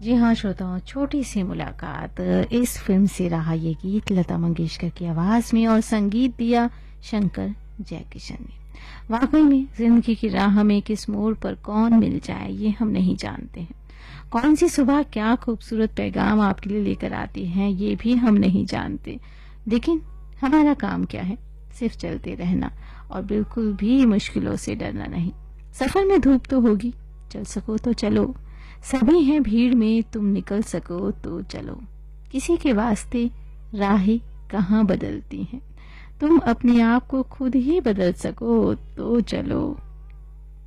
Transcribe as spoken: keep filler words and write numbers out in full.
जी हाँ श्रोताओं, छोटी सी मुलाकात इस फिल्म से रहा ये गीत लता मंगेशकर की आवाज में और संगीत दिया शंकर जयकिशन ने। वाकई में जिंदगी की राह में किस मोड़ पर कौन मिल जाए ये हम नहीं जानते हैं। कौन सी सुबह क्या खूबसूरत पैगाम आपके लिए लेकर आती है ये भी हम नहीं जानते। लेकिन हमारा काम क्या है? सिर्फ चलते रहना और बिल्कुल भी मुश्किलों से डरना नहीं। सफर में धूप तो होगी, चल सको तो चलो। सभी हैं भीड़ में, तुम निकल सको तो चलो। किसी के वास्ते राहें कहाँ बदलती हैं, तुम अपने आप को खुद ही बदल सको तो चलो।